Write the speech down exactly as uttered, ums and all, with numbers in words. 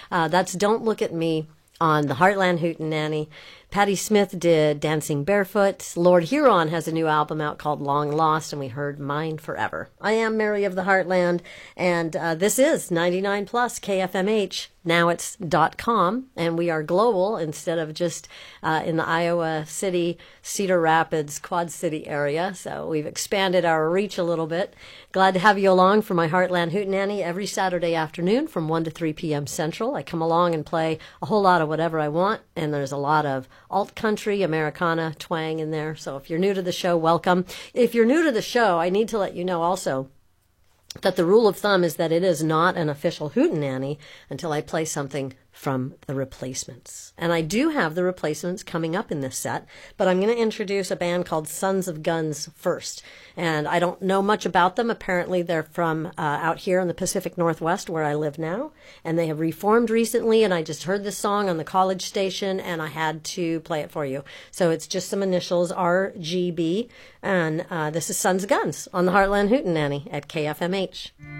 Uh, that's Don't Look at Me on the Heartland Hootenanny. Patti Smith did Dancing Barefoot. Lord Huron has a new album out called Long Lost, and we heard Mine Forever. I am Mary of the Heartland, and uh, this is ninety-nine plus K F M H. Now it's .com, and we are global instead of just uh, in the Iowa City, Cedar Rapids, Quad City area. So we've expanded our reach a little bit. Glad to have you along for my Heartland Hootenanny every Saturday afternoon from one to three p.m. Central. I come along and play a whole lot of whatever I want, and there's a lot of alt country, Americana, twang in there. So if you're new to the show, welcome. If you're new to the show, I need to let you know also that the rule of thumb is that it is not an official Hootenanny until I play something from the Replacements. And I do have the Replacements coming up in this set, but I'm going to introduce a band called Sons of Guns first. And I don't know much about them. Apparently they're from uh, out here in the Pacific Northwest where I live now, and they have reformed recently, and I just heard this song on the college station, and I had to play it for you. So it's just some initials, R G B, and uh, this is Sons of Guns on the Heartland Hootenanny at K F M H.